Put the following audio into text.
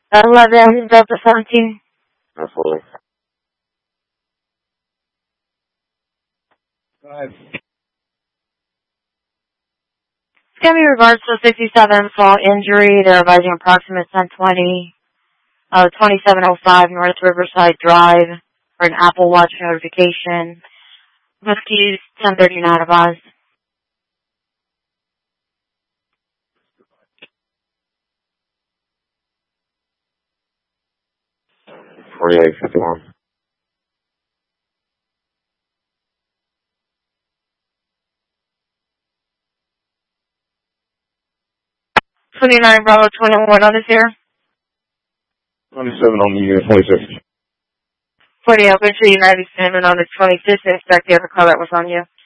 11 Delta 17. Absolutely. It's going to be regards to a 67 fall injury. They're advising approximate 1020, 2705 North Riverside Drive for an Apple Watch notification. Whiskey 1039 advised. 4851. 29 Bravo 21 on this here. 27 on the 26th. 40 Open Tree United Standard on the 26th. Expect the other call that was on you.